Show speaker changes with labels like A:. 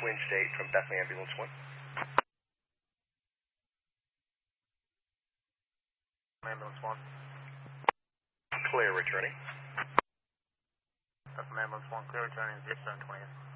A: Twin State from Bethany Ambulance 1.
B: Ambulance 1.
A: Clear returning.
B: Bethany Ambulance 1, clear returning 0720.